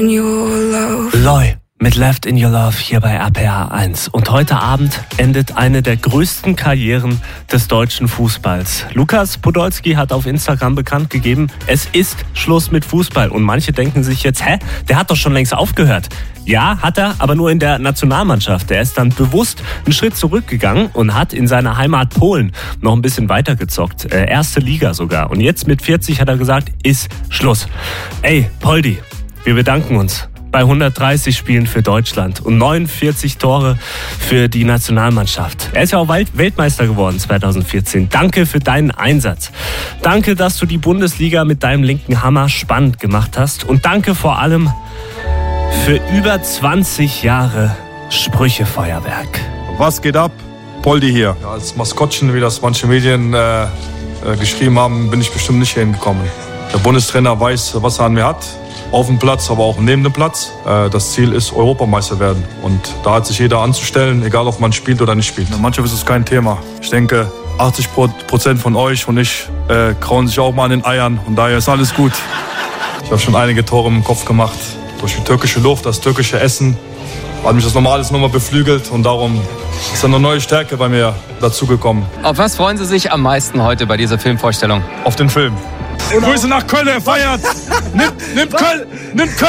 Loi mit Left in Your Love hier bei RPA 1. Und heute Abend endet eine der größten Karrieren des deutschen Fußballs. Lukas Podolski hat auf Instagram bekannt gegeben, es ist Schluss mit Fußball. Und manche denken sich jetzt, der hat doch schon längst aufgehört. Ja, hat er, aber nur in der Nationalmannschaft. Er ist dann bewusst einen Schritt zurückgegangen und hat in seiner Heimat Polen noch ein bisschen weitergezockt. Erste Liga sogar. Und jetzt mit 40 hat er gesagt, ist Schluss. Ey, Poldi, wir bedanken uns bei 130 Spielen für Deutschland und 49 Tore für die Nationalmannschaft. Er ist ja auch Weltmeister geworden 2014. Danke für deinen Einsatz. Danke, dass du die Bundesliga mit deinem linken Hammer spannend gemacht hast. Und danke vor allem für über 20 Jahre Sprüchefeuerwerk. Was geht ab? Poldi hier. Ja, als Maskottchen, wie das manche Medien geschrieben haben, bin ich bestimmt nicht hingekommen. Der Bundestrainer weiß, was er an mir hat. Auf dem Platz, aber auch neben dem Platz. Das Ziel ist Europameister werden. Und da hat sich jeder anzustellen, egal ob man spielt oder nicht spielt. In der Mannschaft ist es kein Thema. Ich denke, 80% von euch und ich krauen sich auch mal an den Eiern. Und daher ist alles gut. Ich habe schon einige Tore im Kopf gemacht. Durch die türkische Luft, das türkische Essen hat mich das alles nochmal beflügelt. Und darum ist eine neue Stärke bei mir dazugekommen. Auf was freuen Sie sich am meisten heute bei dieser Filmvorstellung? Auf den Film. Grüße nach Köln, er feiert. Nimmt Köln.